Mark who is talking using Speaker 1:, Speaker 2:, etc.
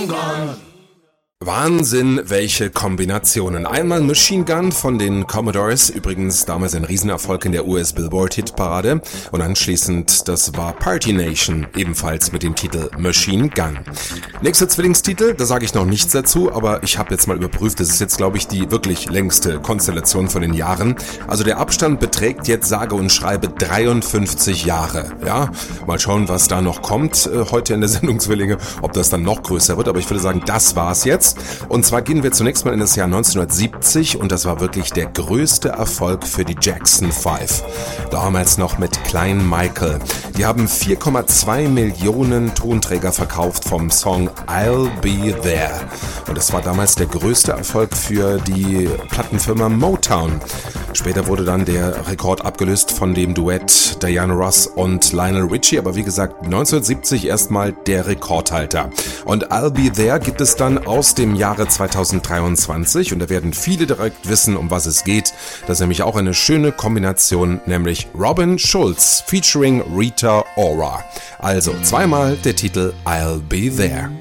Speaker 1: Wahnsinn, welche Kombinationen. Einmal Machine Gun von den Commodores, übrigens damals ein Riesenerfolg in der US Billboard Hitparade, und anschließend, das war Party Nation, ebenfalls mit dem Titel Machine Gun. Nächster Zwillingstitel, da sage ich noch nichts dazu, aber ich habe jetzt mal überprüft, das ist jetzt, glaube ich, die wirklich längste Konstellation von den Jahren. Also der Abstand beträgt jetzt sage und schreibe 53 Jahre. Ja, mal schauen, was da noch kommt heute in der Sendung Zwillinge, ob das dann noch größer wird, aber ich würde sagen, das war's jetzt. Und zwar gehen wir zunächst mal in das Jahr 1970 und das war wirklich der größte Erfolg für die Jackson 5. Damals noch mit Klein Michael. Die haben 4,2 Millionen Tonträger verkauft vom Song I'll Be There. Und das war damals der größte Erfolg für die Plattenfirma Motown. Später wurde dann der Rekord abgelöst von dem Duett Diana Ross und Lionel Richie, aber wie gesagt 1970 erstmal der Rekordhalter. Und I'll Be There gibt es dann aus dem Jahre 2023 und da werden viele direkt wissen, um was es geht. Das ist nämlich auch eine schöne Kombination, nämlich Robin Schulz featuring Rita Ora. Also zweimal der Titel I'll Be There.